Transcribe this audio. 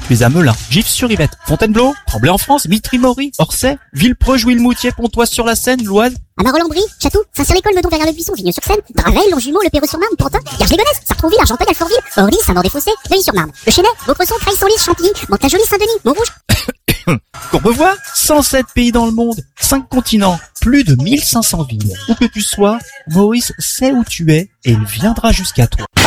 tu es à Melun, Gif-sur-Yvette, Fontainebleau, Tremblay en France, Mitry-Mory, Orsay, Villepreux, Jouy-le-Moutier, Pontoise-sur-la-Seine, l'Oise. À Marolles-en-Brie, Chatou, Saint-Cyr-l'École, Meudon, Verrières-le-Buisson, Vigneux-sur-Seine, Draveil, Longjumeau, Le Perreux-sur-Marne, Pantin, Garges-les-Gonesse, Sartrouville, Argenteuil, Alfortville, Orly, Saint-Maur-des-Fossés, Neuilly-sur-Marne, Le Chesnay, Vaucresson, Creil-Senlis, Chantilly, Mantes-la-Jolie, Saint-Denis, Montrouge. Courbevoie, 107 pays dans le monde, 5 continents, plus de 1500 villes. Où que tu sois, Maurice sait où tu es et il viendra jusqu'à toi.